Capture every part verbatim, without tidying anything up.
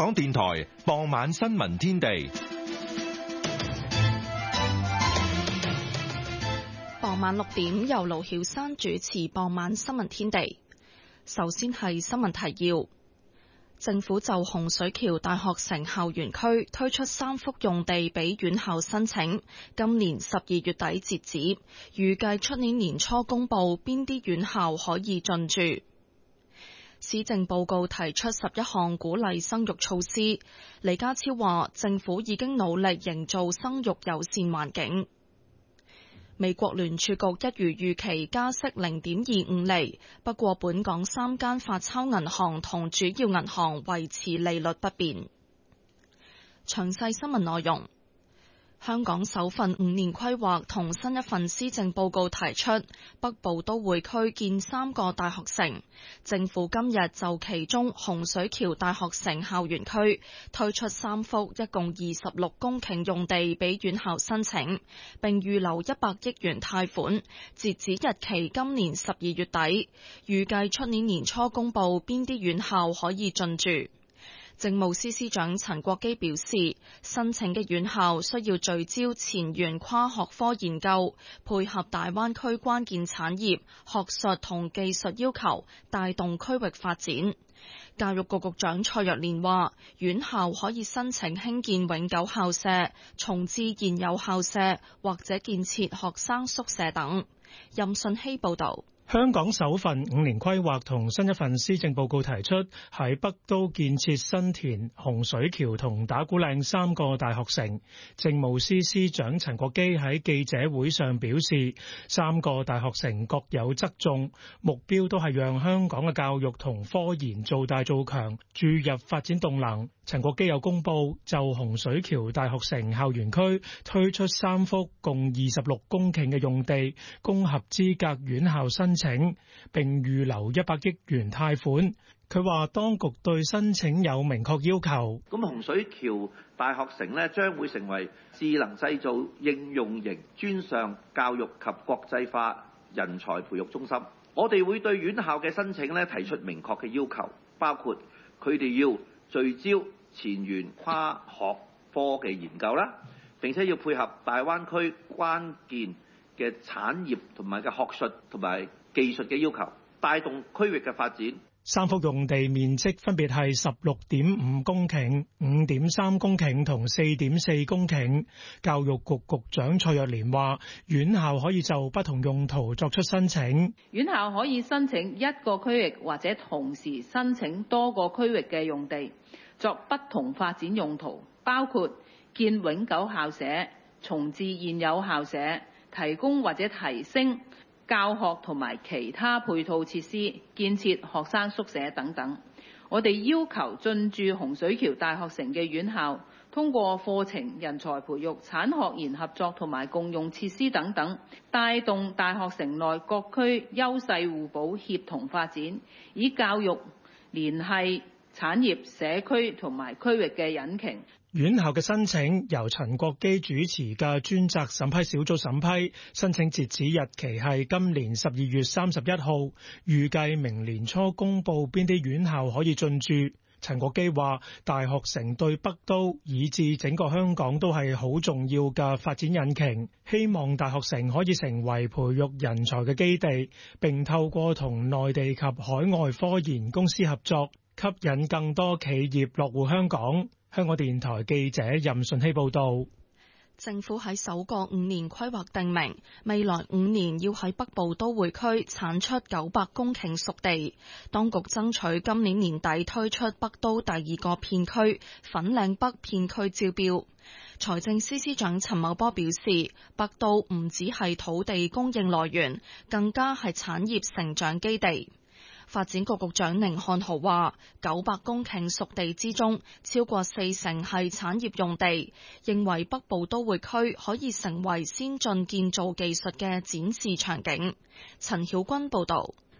港電台傍晚新聞天地。 傍晚六點由盧曉珊主持傍晚新聞天地。首先係新聞提要。政府就洪水橋大學城校園區推出三幅用地俾院校申請，今年十二月底截止，預計出年年初公布邊啲院校可以進駐。施政報告提出十一項鼓勵生育措施，李家超話政府已經努力營造生育友善環境。美國聯儲局一如預期加息零點二五厘，不過本港三間發鈔銀行同主要銀行維持利率不變。詳細新聞內容。香港首份五年規劃同新一份施政報告提出北部都會區建三個大學城，政府今日就其中洪水橋大學城校園區推出三幅一共二十六公頃用地俾院校申請，並預留一百億元貸款，截止日期今年十二月底，預計出年年初公布邊啲院校可以進駐。政務司司長陳國基表示，申請嘅院校需要聚焦前沿跨學科研究，配合大灣區關鍵產業、學術同技術要求，帶動區域發展。教育局局長蔡若蓮話，院校可以申請興建永久校舍、重置現有校舍或者建設學生宿舍等。任信希報導。 香港首份五年規劃同新一份施政報告提出喺北都建設新田、洪水橋同打鼓嶺三個大學城。政務司司長陳國基喺記者會上表示，三個大學城各有側重，目標都係讓香港嘅教育同科研做大做強，注入發展動能。陳國基又公布就洪水橋大學城校園區推出三幅共二十六公頃嘅用地，供合資格院校申請，並預留一百億元貸款。佢話當局對申請有明確要求。 咁洪水橋大學城呢，將會成為智能製造應用型專上教育及國際化人才培育中心。我哋會對院校嘅申請呢提出明確嘅要求，包括佢哋要聚焦前沿跨學科嘅研究啦，並且要配合大灣區關鍵嘅產業同埋嘅學術同埋技術嘅要求，帶動區域嘅發展。 三幅用地面積分別係十六點五公頃、五點三公頃同四點四公頃。教育局局長蔡若蓮話，院校可以就不同用途作出申請。 院校可以申請一個區域或者同時申請多個區域嘅用地，作不同發展用途，包括建永久校舍、重置現有校舍、提供或者提升教學同埋其他配套設施、建設學生宿舍等等。我哋要求進駐洪水橋大學城嘅院校，通過課程、人才培育、產學研合作同埋共用設施等等，帶動大學城內各區優勢互補、協同發展，以教育聯繫產業、社區同埋區域嘅引擎。 院校嘅申請由陳國基主持嘅專責審批小組審批，申請截止日期係今年十二月三十一號，預計明年初公布邊啲院校可以進駐。陳國基話，大學城對北都以至整個香港都係好重要嘅發展引擎，希望大學城可以成為培育人才嘅基地，並透過同內地及海外科研公司合作，吸引更多企業落戶香港。香港電台記者任順希報道。 政府喺首個五年規劃定明，未來五年要喺北部都會區產出九百公頃熟地。當局爭取今年年底推出北都第二個片區粉嶺北片區招標。財政司司長陳茂波表示，北都唔只係土地供應來源，更加係產業成長基地。發展局局長寧漢豪話，九百公頃熟地之中，超過四成係產業用地，認為北部都會區可以成為先進建造技術嘅展示場景。陳曉君報導。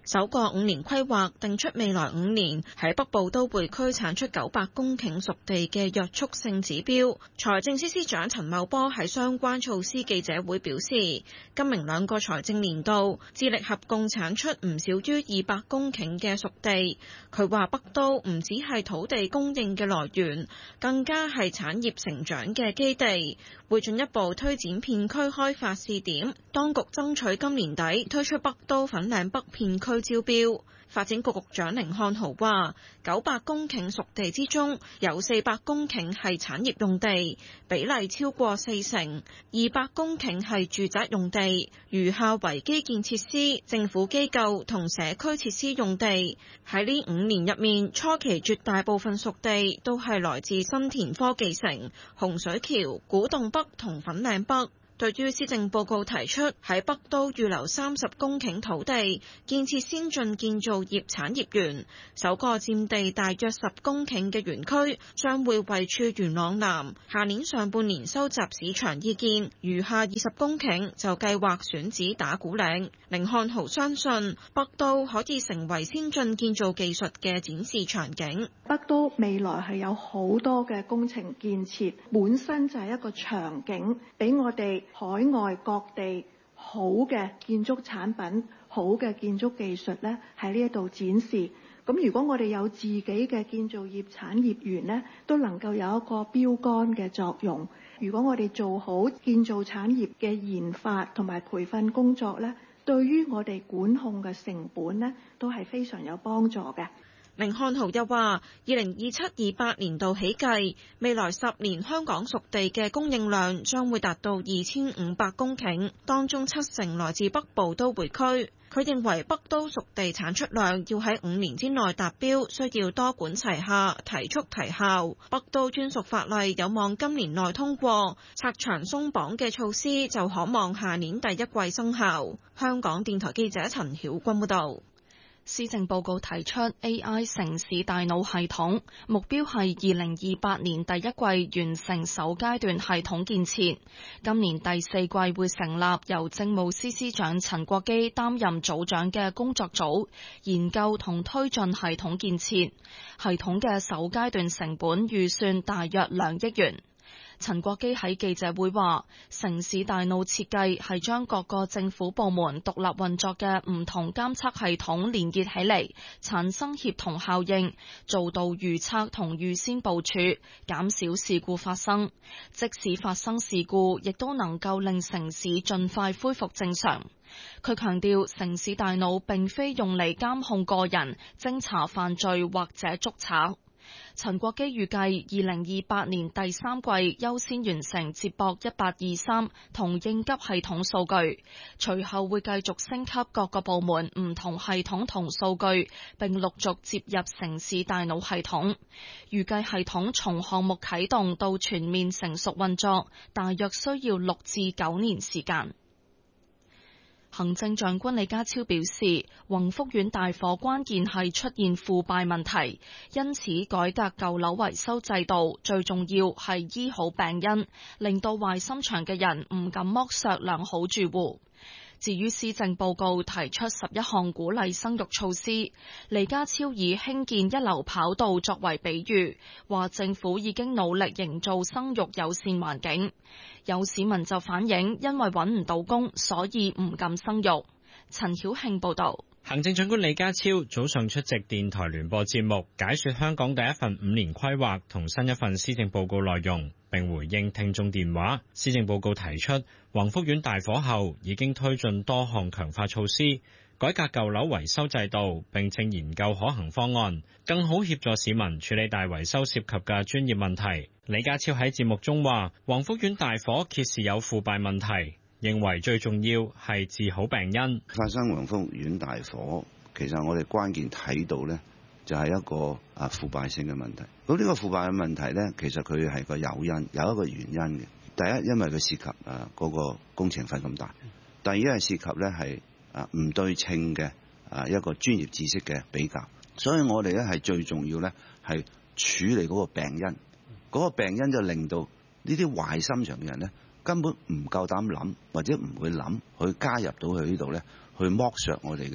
首個五年規劃定出未來五年喺北部都會區產出九百公頃熟地嘅約束性指標。財政司司長陳茂波喺相關措施記者會表示，今明兩個財政年度致力合共產出唔少於二百公頃嘅熟地。佢話北都唔只係土地供應嘅來源，更加係產業成長嘅基地，會進一步推展片區開發試點。當局爭取今年底推出北都粉嶺北片區招標。發展局局長甯漢豪話，九百公頃熟地之中有四百公頃係產業用地，比例超過四成；二百公頃係住宅用地，餘下為基建設施、政府機構同社區設施用地。喺呢五年入面，初期絕大部分熟地都係來自新田科技城、洪水橋、古洞北同粉嶺北。對於施政報告提出喺北都預留三十公頃土地建設先進建造業產業園，首個佔地大約十公頃嘅園區將會位處元朗南，下年上半年收集市場意見，餘下二十公頃就計劃選址打鼓嶺。甯漢豪相信北都可以成為先進建造技術嘅展示場景。 北都未來係有好多嘅工程建設，本身就係一個場景，俾我哋海外各地好嘅建築產品、好嘅建築技術咧，喺呢一度展示。咁如果我哋有自己嘅建造業產業園咧，都能夠有一個標杆嘅作用。如果我哋做好建造產業嘅研發同埋培訓工作咧，對於我哋管控嘅成本咧，都係非常有幫助嘅。 甯漢豪又話，二零二七二八年度起計，未來十年香港熟地嘅供應量將會達到二千五百公頃，當中七成來自北部都會區。佢認為北都熟地產出量要喺五年之內達標，需要多管齊下，提速提效。北都專屬法例有望今年內通過，拆牆鬆綁嘅措施就可望下年第一季生效。香港電台記者陳曉君報道。 施政報告提出 A I 城市大腦系統，目標係二零二八年第一季完成首階段系統建設。今年第四季會成立由政務司司長陳國基擔任組長嘅工作組，研究同推進系統建設。系統嘅首階段成本預算大約兩億元。陳國基喺記者會話，城市大腦設計係將各個政府部門獨立運作嘅唔同監測系統連結起嚟，產生協同效應，做到預測同預先部署，減少事故發生。即使發生事故，亦都能夠令城市盡快恢復正常。佢強調，城市大腦並非用嚟監控個人、偵查犯罪或者捉賊。陳國基預計二零二八年第三季優先完成接駁一八二三同應急系統數據，隨後會繼續升級各個部門唔同系統同數據，並陸續接入城市大腦系統。預計系統從項目啟動到全面成熟運作，大約需要六至九年時間。行政長官李家超表示，宏福苑大火關鍵係出現腐敗問題，因此改革舊樓維修制度，最重要係醫好病因，令到壞心腸嘅人唔敢剝削良好住戶。至於施政報告提出十一項鼓勵生育措施，李家超以興建一流跑道作為比喻，話政府已經努力營造生育友善環境。有市民就反映，因為揾唔到工，所以唔敢生育。陳曉慶報導。 行政長官李家超早上出席電台聯播節目，解說香港第一份五年規劃同新一份施政報告內容，並回應聽眾電話。施政報告提出，宏福苑大火後已經推進多項強化措施，改革舊樓維修制度，並正研究可行方案，更好協助市民處理大維修涉及嘅專業問題。李家超喺節目中話，宏福苑大火揭示有腐敗問題，認為最重要係治好病因。 發生宏福苑大火，其實我哋關鍵睇到呢，就係一個啊腐敗性嘅問題。咁呢個腐敗嘅問題呢，其實佢係個誘因，有一個原因嘅。第一，因為佢涉及啊嗰個工程費咁大；第二，係涉及呢係啊唔對稱嘅啊一個專業知識嘅比較。所以我哋咧係最重要呢係處理嗰個病因。嗰個病因就令到呢啲壞心腸嘅人呢，根本唔夠膽諗，或者唔會諗去加入到去呢度咧，去剝削我哋嘅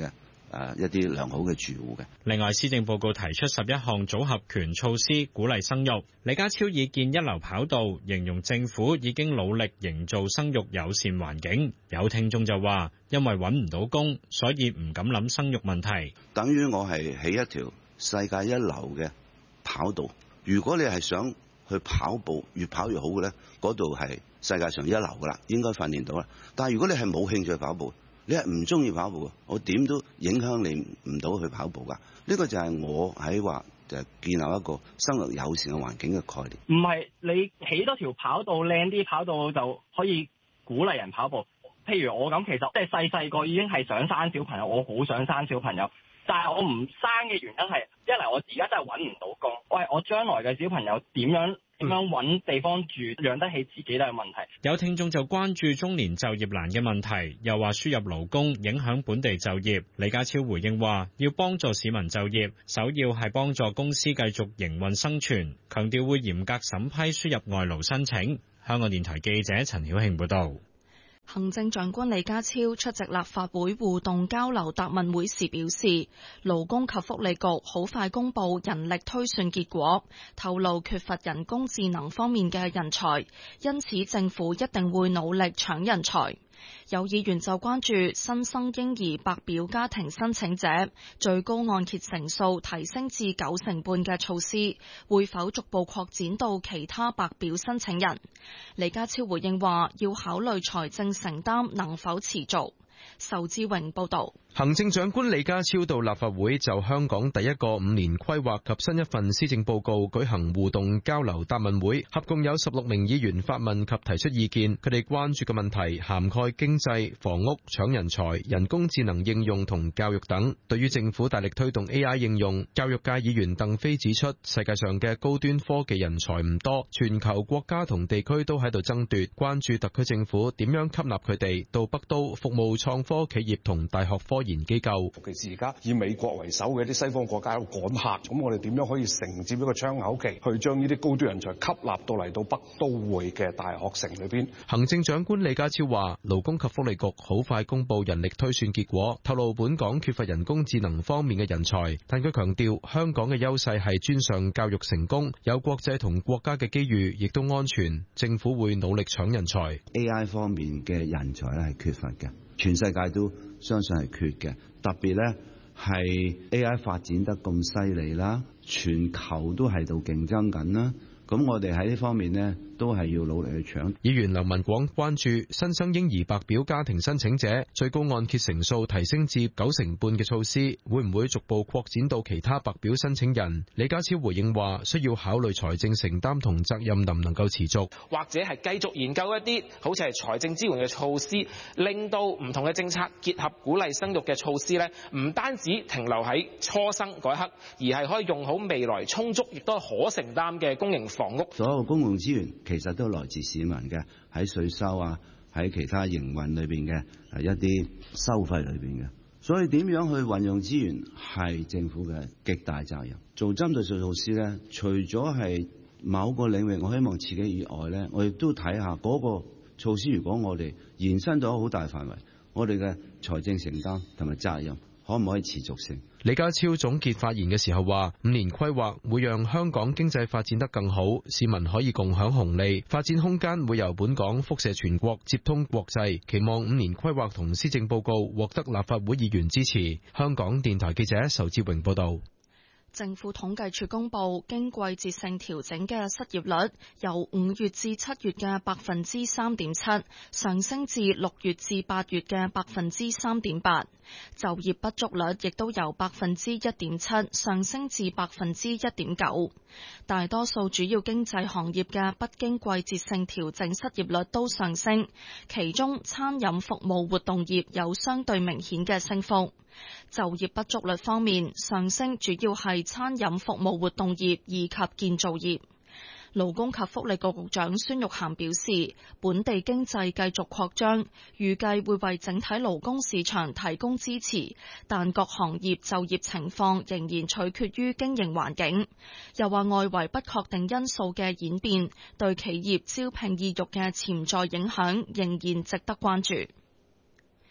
誒一啲良好嘅住戶嘅。 另外，施政報告提出十一項組合拳措施，鼓勵生育。李家超以建一流跑道形容政府已經努力營造生育友善環境。有聽眾就話，因為揾唔到工，所以唔敢諗生育問題。 等於我係起一條世界一流嘅跑道，如果你係想去跑步越跑越好嘅咧，嗰度係世界上一流噶啦，應該訓練到啦。但係如果你係冇興趣跑步，你係唔中意跑步嘅，我點都影響你唔到去跑步噶。呢個就係我喺話就建立一個生活友善嘅環境嘅概念。 唔係你起多條跑道靚啲跑道就可以鼓勵人跑步。譬如我咁，其實即係細細個已經係想生小朋友，我好想生小朋友，但係我唔生嘅原因係一嚟我而家真係揾唔到工，喂，我將來嘅小朋友點樣？點樣揾地方住，養得起自己都係問題。 有聽眾就關注中年就業難嘅問題，又話輸入勞工影響本地就業。李家超回應話，要幫助市民就業，首要係幫助公司繼續營運生存，強調會嚴格審批輸入外勞申請。香港電台記者陳曉慶報道。 行政長官李家超出席立法會互動交流答問會時表示，勞工及福利局好快公布人力推算結果，透露缺乏人工智能方面嘅人才，因此政府一定會努力搶人才。有議員就關注新生嬰兒白表家庭申請者最高按揭成數提升至九成半嘅措施，會否逐步擴展到其他白表申請人？李家超回應話，要考慮財政承擔能否持續。仇志榮報道。 行政長官李家超到立法會就香港第一個五年規劃及新一份施政報告舉行互動交流答問會，合共有十六名議員發問及提出意見。佢哋關注嘅問題涵蓋經濟、房屋、搶人才、人工智能應用同教育等。對於政府大力推動 A I 應用，教育界議員鄧飛指出，世界上嘅高端科技人才唔多，全球國家同地區都喺度爭奪，關注特區政府點樣吸納佢哋到北都服務創科企業同大學科研機構。 尤其是而家以美國為首嘅一啲西方國家喺度趕客，咁我哋點樣可以承接一個窗口期，去將呢啲高端人才吸納到嚟到北都會嘅大學城裏邊？ 行政長官李家超話，勞工及福利局好快公布人力推算結果，透露本港缺乏人工智能方面嘅人才，但佢強調香港嘅優勢係專上教育成功，有國際同國家嘅機遇，亦都安全。政府會努力搶人才。 A I 方面嘅人才咧係缺乏嘅，全世界都相信係缺嘅，特別咧係 A I 發展得咁犀利啦，全球都喺度競爭緊啦，咁我哋喺呢方面呢都係要努力去搶。 議員劉文廣關注新生嬰兒白表家庭申請者最高按揭成數提升至九成半嘅措施，會唔會逐步擴展到其他白表申請人？李家超回應話，需要考慮財政承擔同責任能唔能夠持續， 或者係繼續研究一啲好似係財政支援嘅措施，令到唔同嘅政策結合鼓勵生育嘅措施呢，唔單止停留喺初生嗰一刻，而係可以用好未來充足亦都可承擔嘅公營房屋。 所有公共資源其實都來自市民嘅，喺稅收啊，喺其他營運裏邊嘅係一啲收費裏邊嘅，所以點樣去運用資源係政府嘅極大責任。做針對性措施咧，除咗係某個領域我希望刺激以外咧，我亦都睇下嗰個措施，如果我哋延伸咗好大範圍，我哋嘅財政承擔同埋責任可唔可以持續性？ 李家超總結發言嘅時候話，五年規劃會讓香港經濟發展得更好，市民可以共享紅利，發展空間會由本港輻射全國，接通國際。期望五年規劃同施政報告獲得立法會議員支持。香港電台記者仇志榮報道。 政府統計處公布，經季節性調整嘅失業率由五月至七月嘅百分之三點七上升至六月至八月嘅百分之三點八，就業不足率亦都由百分之一點七上升至百分之一點九。大多數主要經濟行業嘅不經季節性調整失業率都上升，其中餐飲服務活動業有相對明顯嘅升幅。就業不足率方面，上升主要係餐飲服務活動業以及建造業。勞工及福利局局長孫玉菡表示，本地經濟繼續擴張，預計會為整體勞工市場提供支持，但各行業就業情況仍然取決於經營環境。又話外圍不確定因素嘅演變，對企業招聘意欲嘅潛在影響仍然值得關注。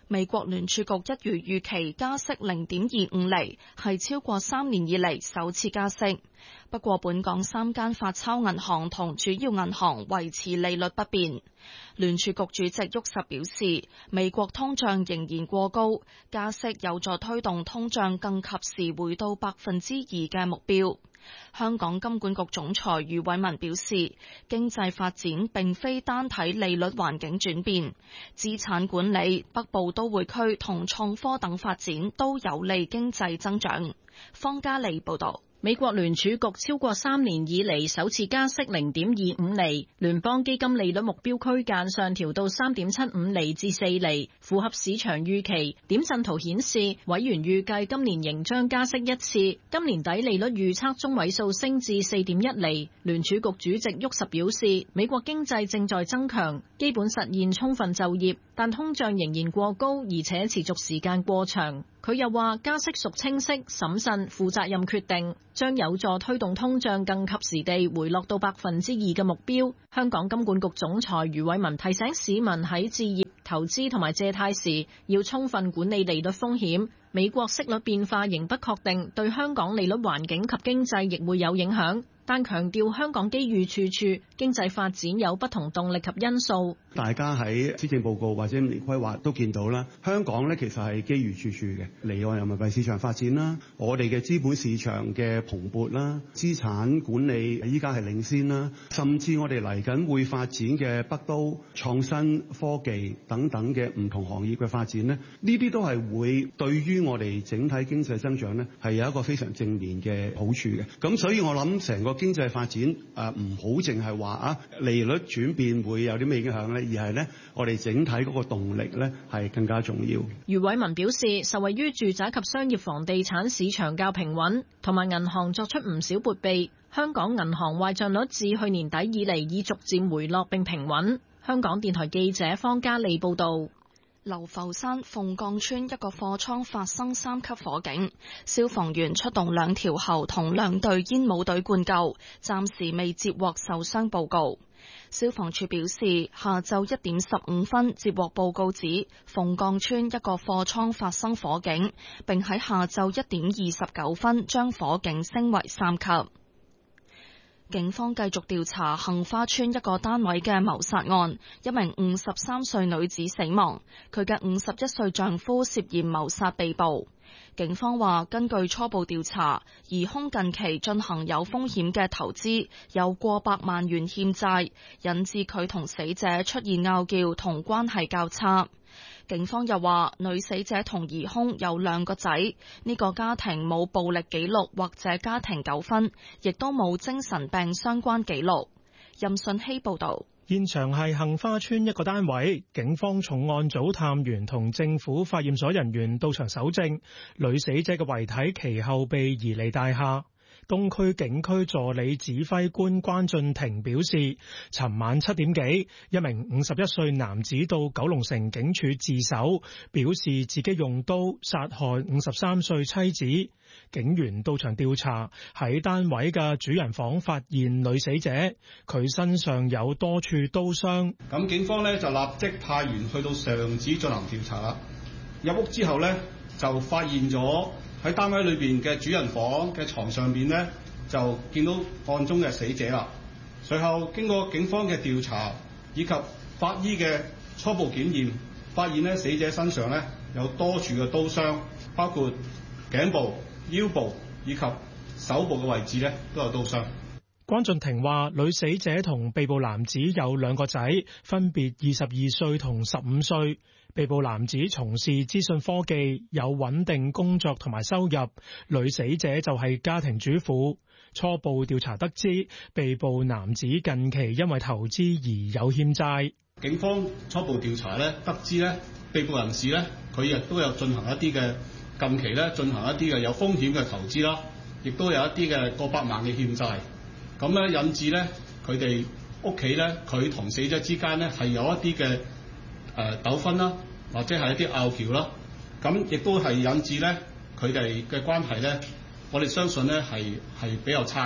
美國聯儲局一如預期加息零點二五厘，係超過三年以嚟首次加息。不過，本港三間發鈔銀行同主要銀行維持利率不變。聯儲局主席沃什表示，美國通脹仍然過高，加息有助推動通脹更及時回到百分之二嘅目標。香港金管局總裁余偉文表示，經濟發展並非單睇利率環境轉變，資產管理、北部都會區同創科等發展都有利經濟增長。方嘉利報道。 美國聯儲局超過三年以嚟首次加息零點二五厘，聯邦基金利率目標區間上調到三點七五厘至四厘，符合市場預期。點陣圖顯示，委員預計今年仍將加息一次，今年底利率預測中位數升至四點一厘。聯儲局主席沃什表示，美國經濟正在增強，基本實現充分就業，但通脹仍然過高，而且持續時間過長。佢又話加息屬清晰、審慎、負責任決定，將有助推動通脹更及時地回落到百分之二嘅目標。香港金管局總裁余偉文提醒市民喺置業、投資同埋借貸時要充分管理利率風險。美國息率變化仍不確定，對香港利率環境及經濟亦會有影響。但強調香港機遇處處，經濟發展有不同動力及因素。 大家喺施政報告或者五年規劃都見到啦，香港咧其實係機遇處處嘅，離岸人民幣市場發展啦，我哋嘅資本市場嘅蓬勃啦，資產管理依家係領先啦，甚至我哋嚟緊會發展嘅北都創新科技等等嘅唔同行業嘅發展咧，呢啲都係會對於我哋整體經濟增長咧係有一個非常正面嘅好處嘅。咁所以我諗成個經濟發展誒唔好淨係話啊利率轉變會有啲咩影響咧，而係咧我哋整體嗰個動力咧係更加重要。 余偉文表示，受惠於住宅及商業房地產市場較平穩，同埋銀行作出唔少撥備，香港銀行壞賬率自去年底以嚟已逐漸回落並平穩。香港電台記者方嘉利報道。 流浮山鳳崗村一個貨倉發生三級火警，消防員出動兩條喉同兩隊煙霧隊灌救，暫時未接獲受傷報告。消防處表示，下晝一點十五分接獲報告指鳳崗村一個貨倉發生火警，並喺下晝一點二十九分將火警升為三級。警方繼續調查杏花村一個單位嘅謀殺案，一名五十三歲女子死亡，佢嘅五十一歲丈夫涉嫌謀殺被捕。警方話，根據初步調查，疑兇近期進行有風險嘅投資，有過百萬元欠債，引致佢同死者出現拗撬同關係較差。警方又話，女死者同疑兇有兩個仔，呢個家庭冇暴力記錄或者家庭糾紛，亦都冇精神病相關記錄。任信希報導。 現場係杏花村一個單位，警方重案組探員同政府化驗所人員到場搜證，女死者嘅遺體其後被移離大廈。東區警區助理指揮官關俊廷表示，尋晚七點幾，一名五十一歲男子到九龍城警署自首，表示自己用刀殺害五十三歲妻子。警員到場調查，喺單位嘅主人房發現女死者，佢身上有多處刀傷。 咁警方呢就立即派員去到上址進行調查啦。入屋之後呢，就發現咗喺單位裏邊嘅主人房嘅床上邊呢，就見到案中嘅死者啦。隨後經過警方嘅調查以及法醫嘅初步檢驗，發現呢死者身上呢有多處嘅刀傷，包括頸部、腰部以及手部嘅位置呢都有刀傷。 關俊廷話，女死者同被捕男子有兩個仔，分別二十二歲同十五歲。被捕男子從事資訊科技，有穩定工作同埋收入，女死者就係家庭主婦。初步調查得知，被捕男子近期因為投資而有欠債。 警方初步調查咧，得知咧被捕人士咧，佢亦都有進行一啲嘅近期咧進行一啲嘅有風險嘅投資啦，亦都有一啲嘅過百萬嘅欠債。咁咧引致咧佢哋屋企咧，佢同死者之間咧係有一啲嘅誒糾紛啦，或者係一啲拗撬啦，咁亦都係引致咧佢哋嘅關係咧，我哋相信咧係係比較差嘅。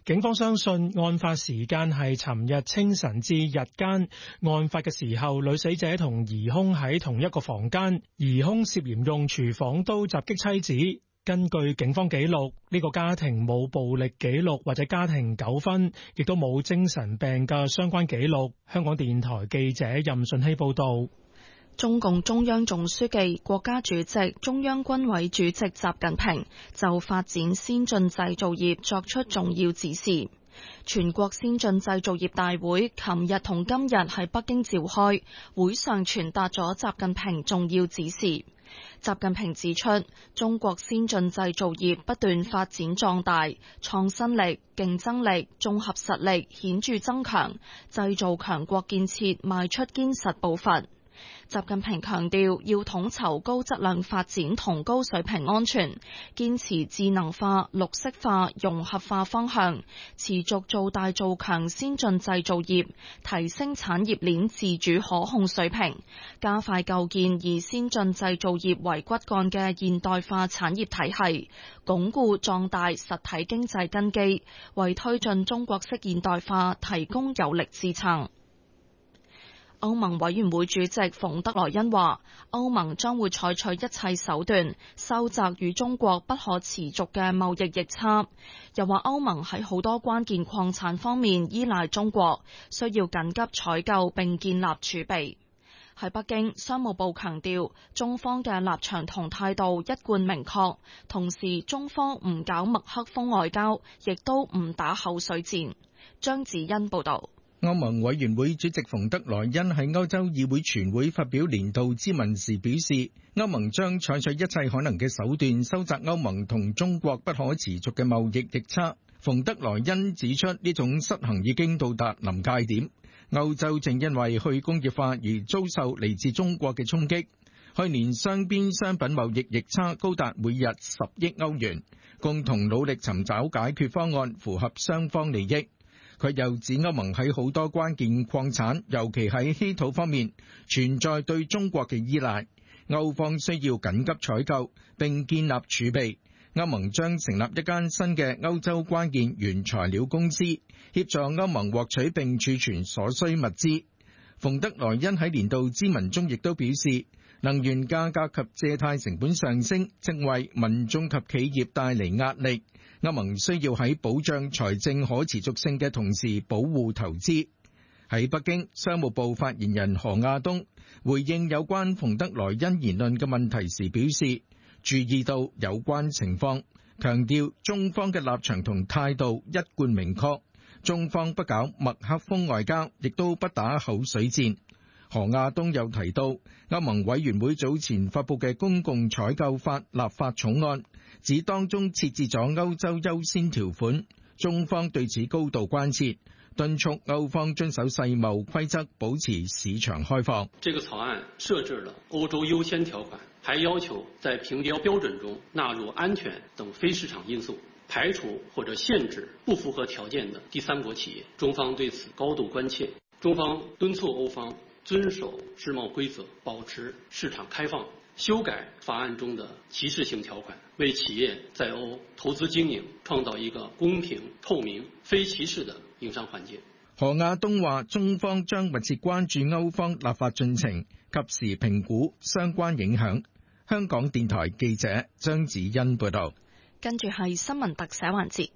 警方相信案發時間係尋日清晨至日間，案發嘅時候，女死者同疑兇喺同一個房間，疑兇涉嫌用廚房刀襲擊妻子。根據警方記錄，呢個家庭冇暴力記錄或者家庭糾紛，亦都冇精神病嘅相關記錄。香港電台記者任順希報導。 中共中央總書記、國家主席、中央軍委主席習近平就發展先進製造業作出重要指示。全國先進製造業大會琴日同今日喺北京召開，會上傳達咗習近平重要指示。習近平指出，中國先進製造業不斷發展壯大，創新力、競爭力、綜合實力顯著增強，製造強國建設邁出堅實步伐。習近平強調，要統籌高質量發展同高水平安全，堅持智能化、綠色化、融合化方向，持續做大做強先進製造業，提升產業鏈自主可控水平，加快構建以先進製造業為骨幹嘅現代化產業體系，鞏固壯大實體經濟根基，為推進中國式現代化提供有力支撐。歐盟委員會主席馮德萊恩話，歐盟將會採取一切手段收窄與中國不可持續嘅貿易逆差。又話歐盟喺好多關鍵礦產方面依賴中國，需要緊急採購並建立儲備。喺北京，商務部強調，中方嘅立場同態度一貫明確，同時中方唔搞墨黑風外交，亦都唔打口水戰。張子欣報導。 歐盟委員會主席馮德萊恩喺歐洲議會全會發表年度咨文時表示，歐盟將採取一切可能嘅手段收窄歐盟同中國不可持續嘅貿易逆差。馮德萊恩指出，呢種失衡已經到達臨界點，歐洲正因為去工業化而遭受嚟自中國嘅衝擊。去年雙邊商品貿易逆差高達每日十億歐元，共同努力尋找解決方案，符合雙方利益。佢又指歐盟喺好多關鍵礦產，尤其喺稀土方面，存在對中國嘅依賴。歐方需要緊急採購並建立儲備。歐盟將成立一間新嘅歐洲關鍵原材料公司，協助歐盟獲取並儲存所需物資。馮德萊恩喺年度咨文中亦都表示，能源價格及借貸成本上升，正為民眾及企業帶嚟壓力。歐盟需要喺保障財政可持續性嘅同時保護投資。喺北京，商務部發言人何亞東回應有關馮德萊恩言論嘅問題時表示，注意到有關情況，強調中方嘅立場同態度一貫明確，中方不搞墨黑風外交，亦都不打口水戰。何亞東又提到，歐盟委員會早前發布嘅公共採購法立法草案，指當中設置咗歐洲優先條款，中方對此高度關切，敦促歐方遵守世貿規則，保持市場開放。 這個草案設置了歐洲優先條款，還要求在評標標準中納入安全等非市場因素，排除或者限制不符合條件的第三國企業。中方對此高度關切，中方敦促歐方遵守世貿規則，保持市場開放，修改法案中的歧視性條款，為企業在歐投資經營創造一個公平、透明、非歧視的營商環境。 何亞東話，中方將密切關注歐方立法進程，及時評估相關影響。香港電台記者張子欣報道。 跟住係新聞特寫環節。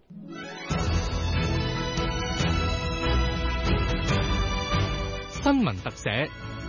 新聞特寫。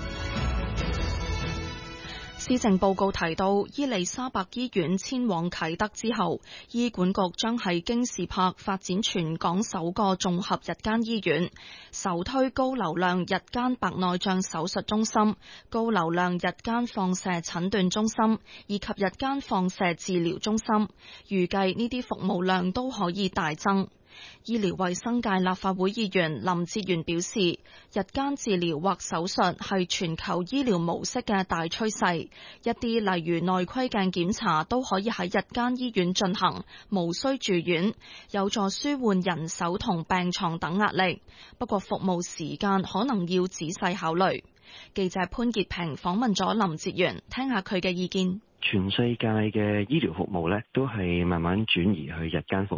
施政報告提到，伊利沙伯醫院遷往啟德之後，醫管局將喺京士柏發展全港首個綜合日間醫院，首推高流量日間白內障手術中心、高流量日間放射診斷中心以及日間放射治療中心，預計呢啲服務量都可以大增。醫療衛生界立法會議員林哲玄表示，日間治療或手術係全球醫療模式嘅大趨勢，一啲例如內窺鏡檢查都可以喺日間醫院進行，無需住院，有助舒緩人手同病床等壓力。不過服務時間可能要仔細考慮。記者潘潔平訪問咗林哲玄，聽下佢嘅意見。 全世界嘅醫療服務咧，都係慢慢轉移去日間服務。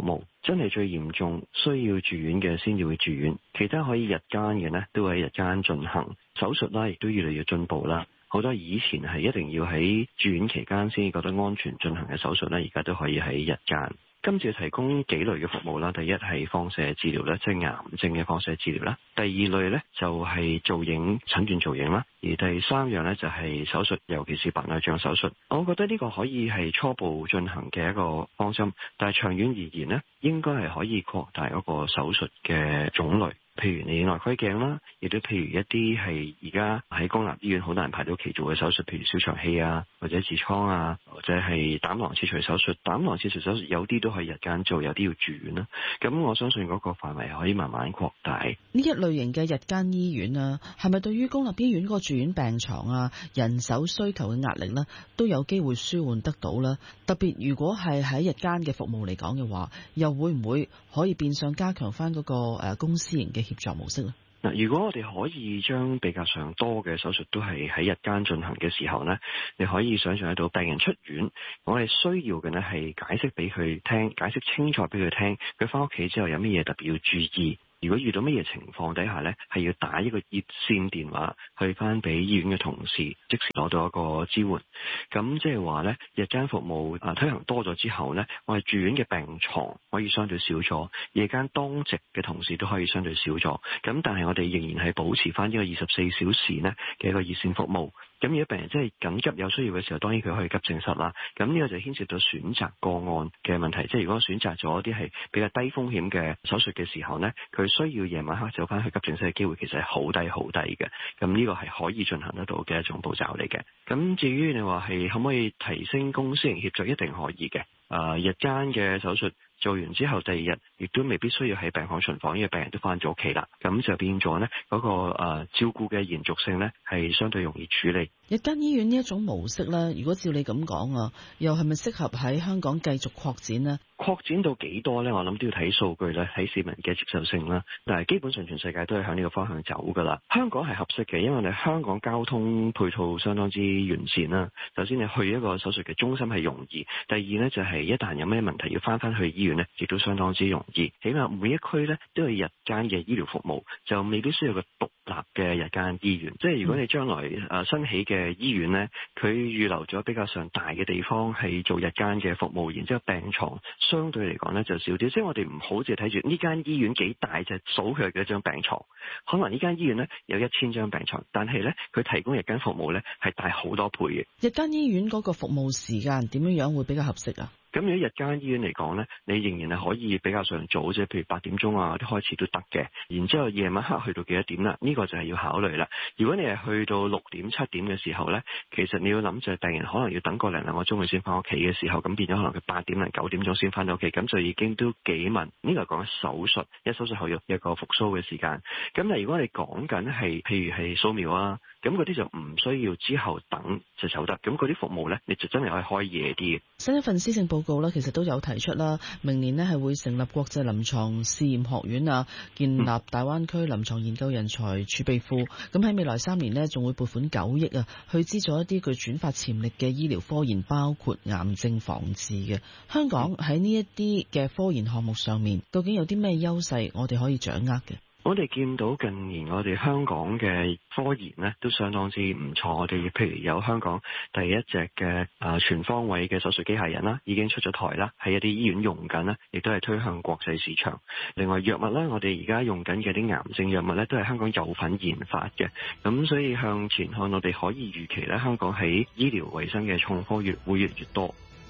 真係最嚴重需要住院嘅先至會住院，其他可以日間嘅呢都喺日間進行。手術啦，亦都越嚟越進步啦。好多以前係一定要喺住院期間先覺得安全進行嘅手術呢，而家都可以喺日間。今次提供幾類嘅服務啦，第一係放射治療咧，即係癌症嘅放射治療啦；第二類咧就係造影診斷造影啦；而第三樣咧就係手術，尤其是白內障手術。我覺得呢個可以係初步進行嘅一個方針，但係長遠而言呢，應該係可以擴大嗰個手術嘅種類。譬如你內窺鏡啦，亦都譬如一啲係而家喺公立醫院好難排到期做嘅手術，譬如小腸氣啊，或者痔瘡啊，或者係膽囊切除手術。膽囊切除手術有啲都係日間做，有啲要住院啦。咁我相信嗰個範圍可以慢慢擴大。 呢一類型嘅日間醫院啊，係咪對於公立醫院嗰個住院病床啊、人手需求嘅壓力呢，都有機會舒緩得到呢？特別如果係喺日間嘅服務嚟講嘅話，又會唔會可以變相加強翻嗰個誒公私營嘅協作模式咧？ 嗱，如果我哋可以將比較上多嘅手術都係喺日間進行嘅時候呢，你可以想象得到病人出院，我哋需要嘅呢係解釋俾佢聽，解釋清楚俾佢聽，佢翻屋企之後有乜嘢特別要注意。如果遇到乜嘢情況底下呢，係要打一個熱線電話去翻俾醫院嘅同事，即時攞到一個支援。咁即係話呢，日間服務啊推行多咗之後呢，我哋住院嘅病床可以相對少咗，夜間當值嘅同事都可以相對少咗。咁但係我哋仍然係保持翻呢個二十四小時呢嘅一個熱線服務。咁如果病人真係緊急有需要嘅時候，當然佢可以急症室啦。咁呢個就牽涉到選擇個案嘅問題，即係如果選擇咗啲係比較低風險嘅手術嘅時候呢，佢需要夜晚黑走翻去急症室嘅機會其實係好低好低嘅。咁呢個係可以進行得到嘅一種步驟嚟嘅。咁至於你話係可唔可以提升公私營協作，一定可以嘅。啊，日間嘅手術做完之後，第二日亦都未必需要喺病房巡房，因為病人都翻咗屋企啦。咁就變咗呢嗰、那個誒、呃、照顧嘅延續性呢係相對容易處理。 日間醫院呢一種模式呢，如果照你咁講啊，又係咪適合喺香港繼續擴展呢？ 擴展到幾多呢？我諗都要睇數據咧，睇市民嘅接受性啦。但係基本上全世界都係向呢個方向走噶啦。香港係合適嘅，因為我哋香港交通配套相當之完善啦。首先你去一個手術嘅中心係容易，第二呢，就係一旦有咩問題要翻翻去醫院呢，亦都相當之容易。起碼每一區呢，都有日間嘅醫療服務，就未必需要個獨立嘅日間醫院。即係如果你將來誒新起嘅醫院呢，佢預留咗比較上大嘅地方係做日間嘅服務，然之後病床相對嚟講咧就少啲，即係我哋唔好淨係睇住呢間醫院幾大就數佢嘅一張病床，可能呢間醫院咧有一千張病床，但係咧佢提供日間服務咧係大好多倍嘅。 日間醫院嗰個服務時間點樣樣會比較合適啊？ 咁如果日間醫院嚟講咧，你仍然係可以比較上早啫，譬如八點鐘啊啲開始都得嘅。然之後夜晚黑去到幾多點啦？呢個就係要考慮啦。如果你係去到六點七點嘅時候咧，其實你要諗就係病人可能要等個零兩個鐘佢先翻屋企嘅時候，咁變咗可能佢八點零九點鐘先翻到屋企，咁就已經都幾密。呢個係講緊手術，一手術後要一個復甦嘅時間。咁但係如果你講緊係譬如係掃描啊，咁嗰啲就唔需要之後等就走得。咁嗰啲服務咧，你就真係可以開夜啲嘅。 新一份施政報告咧，其實都有提出啦，明年咧係會成立國際臨床試驗學院啊，建立大灣區臨床研究人才儲備庫。咁喺未來三年咧，仲會撥款九億啊，去資助一啲具轉發潛力嘅醫療科研，包括癌症防治嘅。香港喺呢一啲嘅科研項目上面，究竟有啲咩優勢，我哋可以掌握嘅？ 我哋見到近年我哋香港嘅科研呢都相當之唔錯，我哋譬如有香港第一隻嘅啊全方位嘅手術機械人啦，已經出咗台啦，喺一啲醫院用緊啦，亦都係推向國際市場。另外藥物呢，我哋而家用緊嘅啲癌症藥物呢，都係香港有份研發嘅。咁所以向前看，我哋可以預期呢，香港喺醫療衛生嘅創科越會越嚟越多。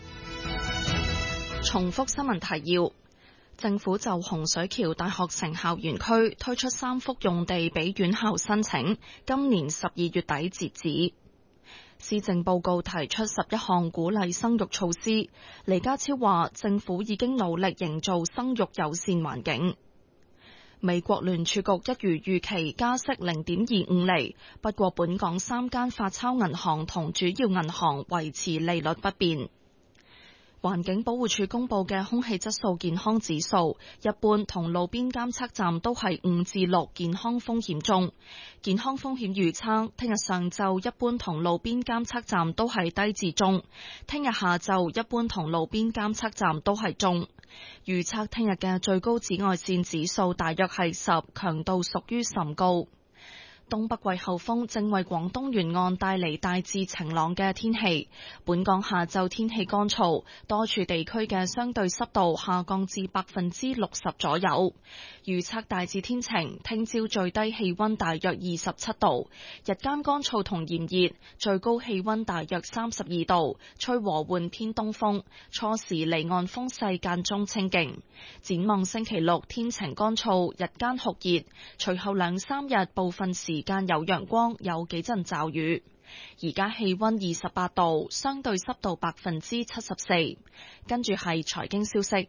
重複新聞提要。政府就洪水橋大學城校園區推出三幅用地俾院校申請，今年十二月底截止。施政報告提出十一項鼓勵生育措施，李家超話政府已經努力營造生育友善環境。美國聯儲局一如預期加息零點二五厘，不過本港三間發鈔銀行同主要銀行維持利率不變。環境保護署公布嘅空氣質素健康指數，一般同路邊監測站都係五至六，健康風險中。健康風險預測，聽日上晝一般同路邊監測站都係低至中，聽日下晝一般同路邊監測站都係中。 預測聽日嘅最高紫外線指數大約係十，強度屬於甚高。東北季候風正為廣東沿岸帶嚟大致晴朗嘅天氣，本港下晝天氣乾燥，多處地區嘅相對濕度下降至百分之六十左右。預測大致天晴，聽朝最低氣溫大約二十七度，日間乾燥同炎熱，最高氣溫大約三十二度，吹和緩偏東風，初時離岸風勢間中清勁。展望星期六天晴乾燥，日間酷熱，隨後兩三日部分時時間有陽光，有幾陣驟雨。而家氣溫二十八度，相對濕度百分之七十四。跟住係財經消息。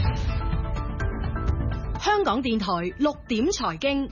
香港電台六點財經，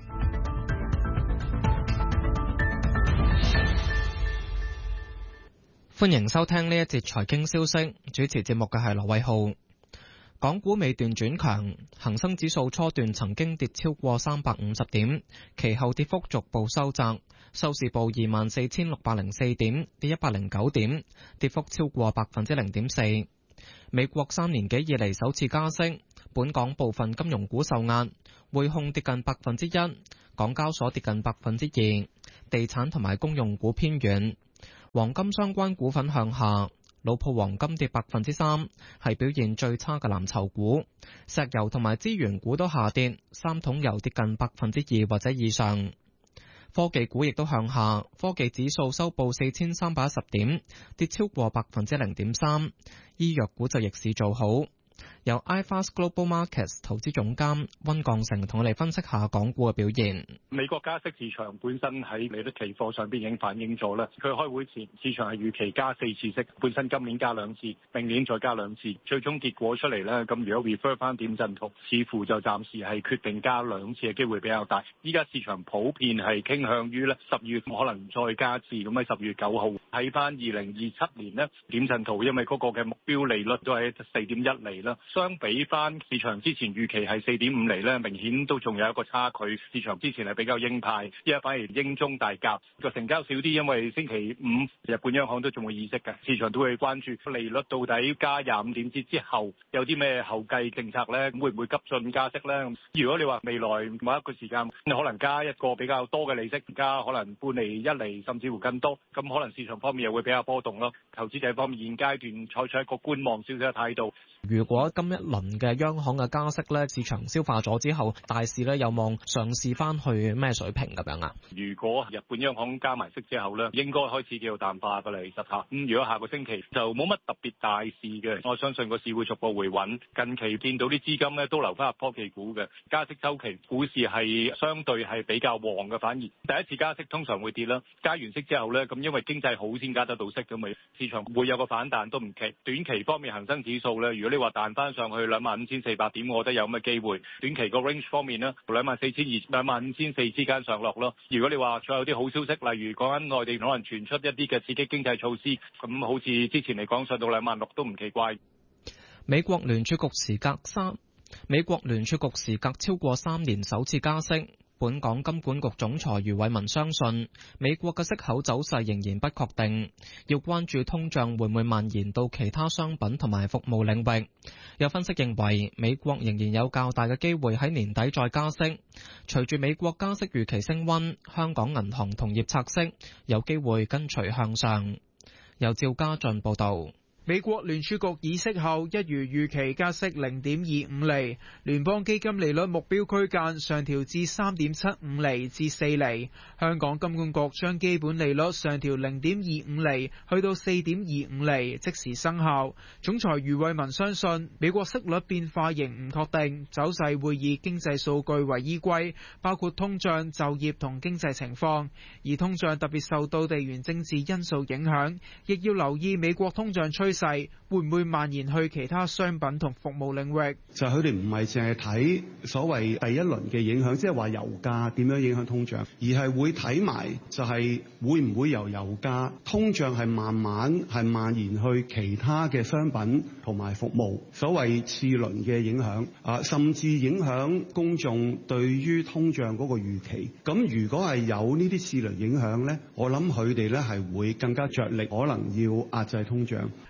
歡迎收聽呢一節財經消息。主持節目嘅係羅偉浩。港股尾段轉強，恒生指數初段曾經跌超過三百五十點，其後跌幅逐步收窄，收市報二萬四千六百零四點，跌一百零九點，跌幅超過百分之零點四。美國三年幾以嚟首次加息，本港部分金融股受壓，匯控跌近百分之一，港交所跌近百分之二，地產同埋公用股偏軟，黃金相關股份向下。老鋪黃金跌百分之三，係表現最差嘅藍籌股。石油同埋資源股都下跌，三桶油跌近百分之二或者以上。科技股亦都向下，科技指數收報四千三百一十點，跌超過百分之零點三。醫藥股就逆市做好。由 iFast Global Markets 投資總監溫鋼成同我哋分析下港股嘅表現。 美國加息市場本身喺利率期貨上邊已經反映咗啦。佢開會前市場係預期加四次息，本身今年加兩次，明年再加兩次。最終結果出嚟咧，咁如果 refer 翻點陣圖，似乎就暫時係決定加兩次嘅機會比較大。依家市場普遍係傾向於咧十月可能再加次，咁喺十月九號睇翻二零二七年呢點陣圖，因為嗰個嘅目標利率都係四點一厘啦。相比翻市場之前預期係四點五厘咧，明顯都仲有一個差距。市場之前係比較鷹派，依家反而鷹中大鴿，個成交少啲，因為星期五日本央行都仲會議息嘅，市場都會關注利率到底加廿五點子之後有啲咩後繼政策咧，會唔會急進加息咧？如果你話未來某一個時間可能加一個比較多嘅利息，加可能半厘、一厘，甚至乎更多，咁可能市場方面又會比較波動咯。投資者方面現階段採取一個觀望少少嘅態度。 如果今一輪嘅央行嘅加息咧，市場消化咗之後，大市咧有望上試翻去咩水平咁樣啊？ 如果日本央行加埋息之後咧，應該開始叫做淡化㗎啦，其實嚇。咁如果下個星期就冇乜特別大事嘅，我相信個市會逐步回穩。近期見到啲資金咧都流翻入科技股嘅，加息週期股市係相對係比較旺嘅，反而第一次加息通常會跌啦。加完息之後咧，咁因為經濟好先加得到息㗎嘛，市場會有個反彈都唔奇。短期方面恒生指數咧，如果你話彈翻上去兩萬五千四百點，我覺得有咁嘅機會。短期個 range 方面呢，兩萬四千二、兩萬五千四之間上落咯。如果你話再有啲好消息，例如講緊內地可能傳出一啲嘅刺激經濟措施，咁好似之前嚟講上到兩萬六都唔奇怪。 美國聯儲局時隔三，美國聯儲局時隔超過三年首次加息。本港金管局總裁余偉文相信，美國嘅息口走勢仍然不確定，要關注通脹會唔會蔓延到其他商品同埋服務領域。有分析認為，美國仍然有較大嘅機會喺年底再加息。隨住美國加息預期升溫，香港銀行同業拆息有機會跟隨向上。由趙家俊報導。 美國聯儲局議息後一如預期加息零點二五厘，聯邦基金利率目標區間上調至三點七五厘至四厘。香港金管局將基本利率上調零點二五厘去到四點二五厘，即時生效。總裁余偉文相信美國息率變化仍唔確定，走勢會以經濟數據為依歸，包括通脹、就業同經濟情況。而通脹特別受到地緣政治因素影響，亦要留意美國通脹趨勢會唔會蔓延去其他商品同服務領域？ 就係佢哋唔係淨係睇所謂第一輪嘅影響，即係話油價點樣影響通脹，而係會睇埋就係會唔會由油價通脹係慢慢係蔓延去其他嘅商品同埋服務，所謂次輪嘅影響啊，甚至影響公眾對於通脹嗰個預期。咁如果係有呢啲次輪影響呢，我諗佢哋呢係會更加着力，可能要壓制通脹。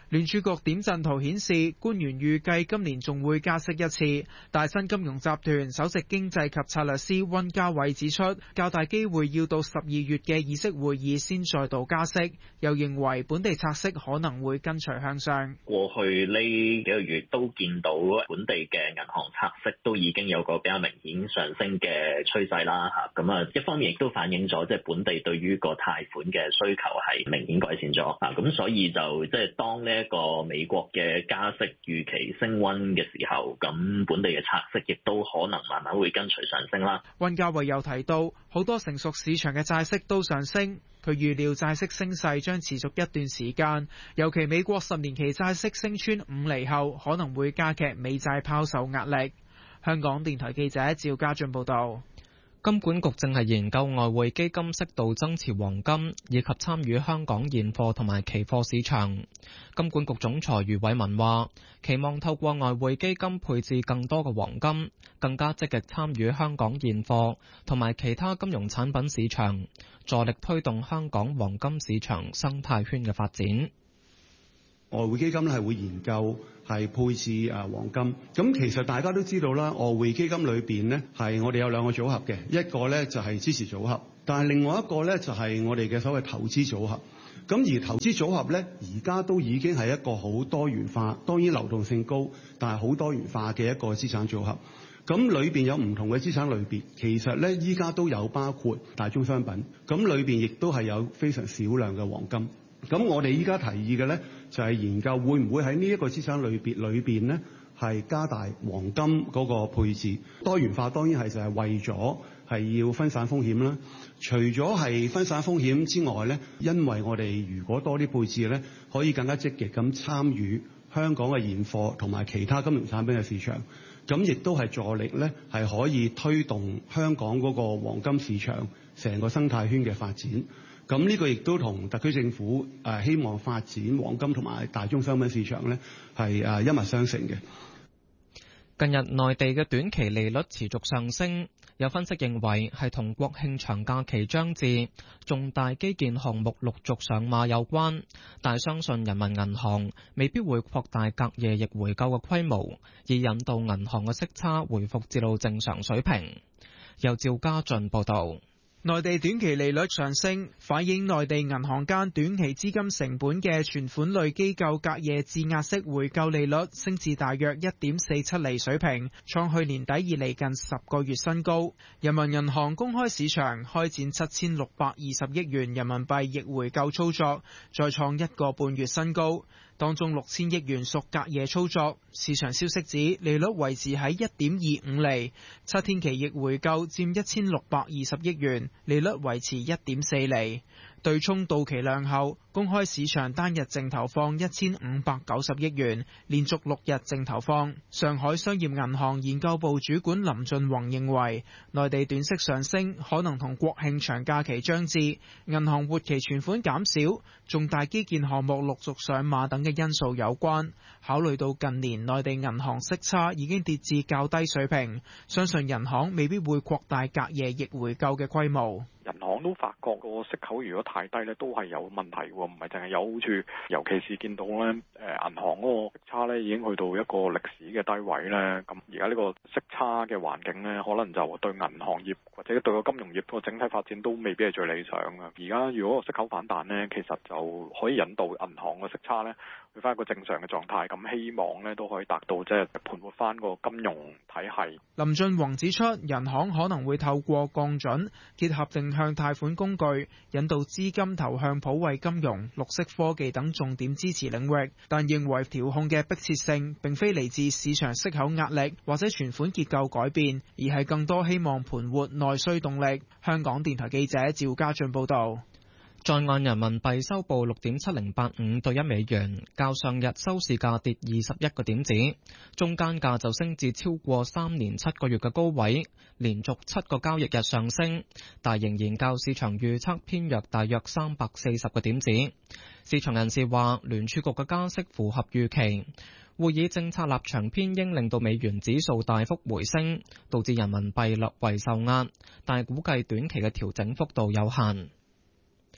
聯儲局點陣圖顯示，官員預計今年仲會加息一次。大新金融集團首席經濟及策略師溫家偉指出，較大機會要到十二月嘅議息會議先再度加息，又認為本地拆息可能會跟隨向上。 過去呢幾個月都見到本地嘅銀行拆息都已經有個比較明顯上升嘅趨勢啦嚇，咁啊一方面亦都反映咗即係本地對於個貸款嘅需求係明顯改善咗啊，咁所以就即係當呢一個美國嘅加息預期升溫嘅時候，咁本地嘅拆息亦都可能慢慢會跟隨上升啦。 溫家偉又提到，好多成熟市場嘅債息都上升，佢預料債息升勢將持續一段時間，尤其美國十年期債息升穿五厘後，可能會加劇美債拋售壓力。香港電台記者趙家俊報道。 金管局正係研究外匯基金適度增持黃金，以及參與香港現貨同埋期貨市場。金管局總裁余偉文話，期望透過外匯基金配置更多嘅黃金，更加積極參與香港現貨同埋其他金融產品市場，助力推動香港黃金市場生態圈嘅發展。 外匯基金咧係會研究係配置誒黃金，咁其實大家都知道啦，外匯基金裏邊呢係我哋有兩個組合嘅，一個呢就係支持組合，但係另外一個呢就係我哋嘅所謂投資組合。咁而投資組合呢，而家都已經係一個好多元化，當然流動性高，但係好多元化嘅一個資產組合。咁裏邊有唔同嘅資產類別，其實呢依家都有包括大宗商品，咁裏邊亦都係有非常少量嘅黃金。咁我哋依家提議嘅呢，就係研究會唔會喺呢一個資產類別裏邊呢，係加大黃金嗰個配置。多元化當然係就係為咗係要分散風險啦。除咗係分散風險之外呢，因為我哋如果多啲配置呢，可以更加積極咁參與香港嘅現貨同埋其他金融產品嘅市場，咁亦都係助力呢，係可以推動香港嗰個黃金市場成個生態圈嘅發展。咁呢個亦都同特區政府誒希望發展黃金同埋大宗商品市場呢係誒一脈相承嘅。 近日內地嘅短期利率持續上升，有分析認為係同國慶長假期將至、重大基建項目陸續上馬有關，但係相信人民銀行未必會擴大隔夜逆回購嘅規模，以引導銀行嘅息差回復至到正常水平。由趙家俊報導。 內地短期利率上升，反映內地銀行間短期資金成本嘅存款類機構隔夜質押式回購利率升至大約一點四七厘水平，創去年底以嚟近十個月新高。人民銀行公開市場開展七千六百二十億元人民幣逆回購操作，再創一個半月新高。當中六千億元屬隔夜操作，市場消息指利率維持喺一點二五厘，七天期逆回購佔一千六百二十億元，利率維持一點四厘。對沖到期量後，公開市場單日淨投放一千五百九十億元，連續六日淨投放。上海商業銀行研究部主管林俊宏認為，內地短息上升可能同國慶長假期將至、銀行活期存款減少、重大基建項目陸續上馬等嘅因素有關。考慮到近年內地銀行息差已經跌至較低水平，相信銀行未必會擴大隔夜逆回購嘅規模。 銀行都發覺個息口如果太低咧，都係有問題喎，唔係淨係有好處。尤其是見到咧，誒銀行嗰個息差咧已經去到一個歷史嘅低位咧。咁而家呢個息差嘅環境咧，可能就對銀行業或者對個金融業個整體發展都未必係最理想嘅。而家如果個息口反彈咧，其實就可以引導銀行嘅息差咧去翻一個正常嘅狀態。咁希望咧都可以達到即係盤活翻個金融體系。 林俊宏指出，銀行可能會透過降準結合定向貸款工具，引導資金投向普惠金融、綠色科技等重點支持領域，但認為調控嘅迫切性並非嚟自市場息口壓力或者存款結構改變，而係更多希望盤活內需動力。香港電台記者趙家俊報道。 在岸人民幣收報六點七零八五對一美元，較上日收市價跌二十一個點子，中間價就升至超過三年七個月嘅高位，連續七個交易日上升，但仍然較市場預測偏弱大約三百四十個點子。市場人士話，聯儲局嘅加息符合預期，會議政策立場偏鷹令到美元指數大幅回升，導致人民幣略為受壓，但係估計短期嘅調整幅度有限。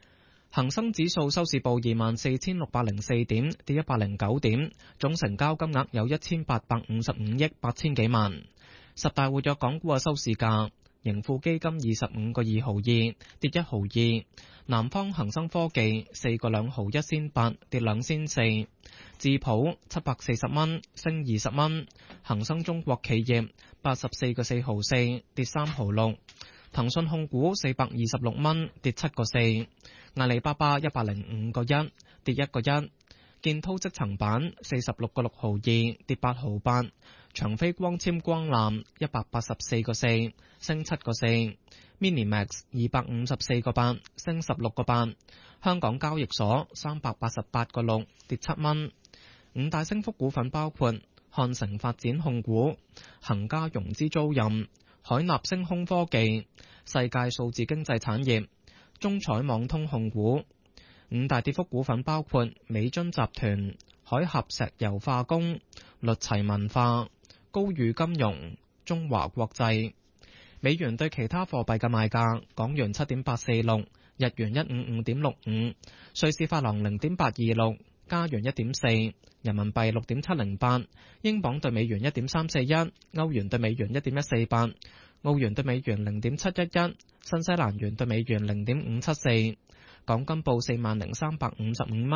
恒生指數收市報二萬四千六百零四點，跌一百零九點，總成交金額有一千八百五十五億八千幾萬。十大活躍港股嘅收市價，盈富基金二十五個二毫二，跌一毫二；南方恒生科技四個兩毫一仙八，跌兩仙四；智普七百四十蚊，升二十蚊；恒生中國企業八十四個四毫四，跌三毫六；騰訊控股四百二十六蚊，跌七個四；阿里巴巴一百零五個一，跌一個一；建滔積層板四十六個六毫二，跌八毫八；長飛光纖光纜一百八十四個四，升七個四； Minimax 二百五十四個八，升十六個八；香港交易所三百八十八個六，跌七蚊。五大升幅股份包括漢城發展控股、恒嘉融資租賃、海納星空科技、世界數字經濟產業、中彩網通控股。五大跌幅股份包括美津集團、海峽石油化工、律齊文化、高宇金融、中華國際。美元對其他貨幣嘅賣價：港元七點八四六，日元一五五點六五，瑞士法郎零點八二六，加元一點四，人民幣六點七零八，英鎊對美元一點三四一，歐元對美元一點一四八，澳元對美元零點七一一，新西蘭元對美元零點五七四。港金報四萬零三百五十五蚊。